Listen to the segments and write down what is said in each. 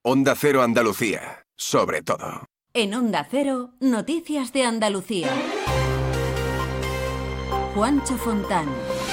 Onda Cero Andalucía, sobre todo. En Onda Cero, Noticias de Andalucía. Juancho Fontán.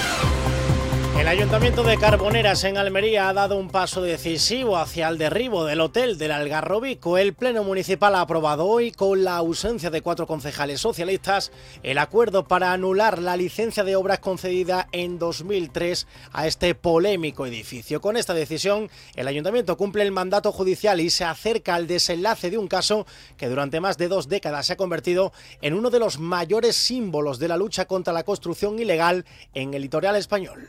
El Ayuntamiento de Carboneras en Almería ha dado un paso decisivo hacia el derribo del hotel del Algarrobico. El Pleno Municipal ha aprobado hoy, con la ausencia de 4 concejales socialistas, el acuerdo para anular la licencia de obras concedida en 2003 a este polémico edificio. Con esta decisión, el Ayuntamiento cumple el mandato judicial y se acerca al desenlace de un caso que durante más de 2 décadas se ha convertido en uno de los mayores símbolos de la lucha contra la construcción ilegal en el litoral español.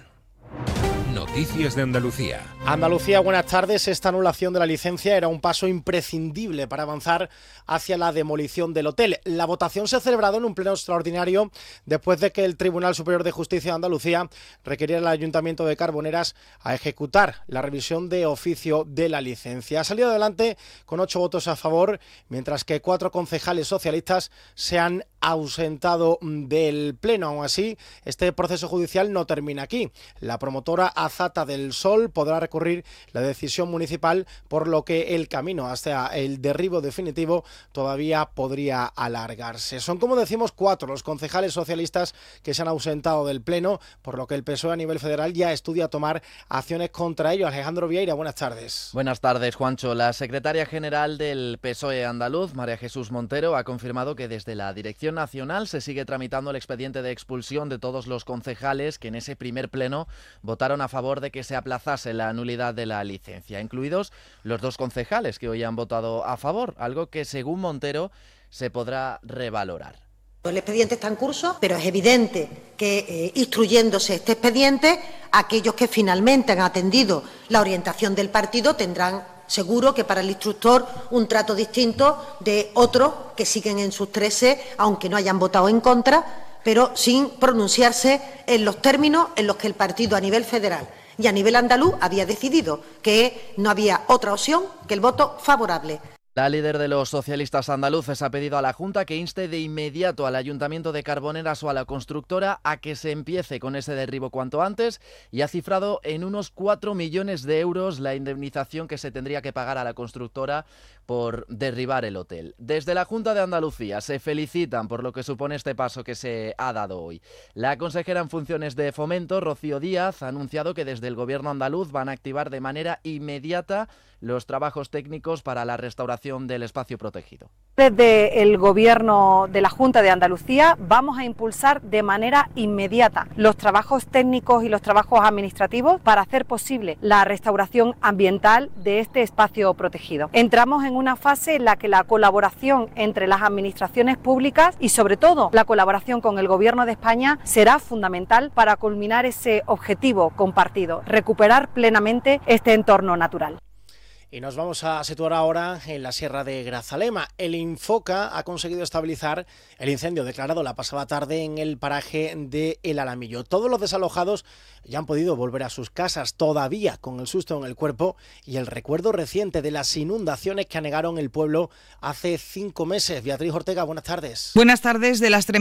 Noticias de Andalucía. Andalucía, buenas tardes. Esta anulación de la licencia era un paso imprescindible para avanzar hacia la demolición del hotel. La votación se ha celebrado en un pleno extraordinario después de que el Tribunal Superior de Justicia de Andalucía requiriera al Ayuntamiento de Carboneras a ejecutar la revisión de oficio de la licencia. Ha salido adelante con 8 votos a favor, mientras que 4 concejales socialistas se han ausentado del pleno. Aún así, este proceso judicial no termina aquí. La promotora Azata del Sol podrá recurrir la decisión municipal, por lo que el camino hasta el derribo definitivo todavía podría alargarse. Son, como decimos, 4 los concejales socialistas que se han ausentado del pleno, por lo que el PSOE a nivel federal ya estudia tomar acciones contra ellos. Alejandro Vieira, buenas tardes. Buenas tardes, Juancho. La secretaria general del PSOE andaluz, María Jesús Montero, ha confirmado que desde la Dirección Nacional se sigue tramitando el expediente de expulsión de todos los concejales que en ese primer pleno votaron a favor de que se aplazase la nulidad de la licencia, incluidos los 2 concejales que hoy han votado a favor, algo que según Montero se podrá revalorar. El expediente está en curso, pero es evidente que instruyéndose este expediente, aquellos que finalmente han atendido la orientación del partido tendrán seguro que para el instructor un trato distinto de otros que siguen en sus 13, aunque no hayan votado en contra, pero sin pronunciarse en los términos en los que el partido a nivel federal y a nivel andaluz había decidido, que no había otra opción que el voto favorable. La líder de los socialistas andaluces ha pedido a la Junta que inste de inmediato al Ayuntamiento de Carboneras o a la constructora a que se empiece con ese derribo cuanto antes, y ha cifrado en unos 4 millones de euros la indemnización que se tendría que pagar a la constructora por derribar el hotel. Desde la Junta de Andalucía se felicitan por lo que supone este paso que se ha dado hoy. La consejera en funciones de Fomento, Rocío Díaz, ha anunciado que desde el Gobierno andaluz van a activar de manera inmediata los trabajos técnicos para la restauración del espacio protegido. Desde el Gobierno de la Junta de Andalucía vamos a impulsar de manera inmediata los trabajos técnicos y los trabajos administrativos para hacer posible la restauración ambiental de este espacio protegido. Entramos en una fase en la que la colaboración entre las administraciones públicas y sobre todo la colaboración con el Gobierno de España será fundamental para culminar ese objetivo compartido, recuperar plenamente este entorno natural. Y nos vamos a situar ahora en la Sierra de Grazalema. El Infoca ha conseguido estabilizar el incendio declarado la pasada tarde en el paraje de El Alamillo. Todos los desalojados ya han podido volver a sus casas, todavía con el susto en el cuerpo y el recuerdo reciente de las inundaciones que anegaron el pueblo hace 5 meses. Beatriz Ortega, buenas tardes. Buenas tardes. De las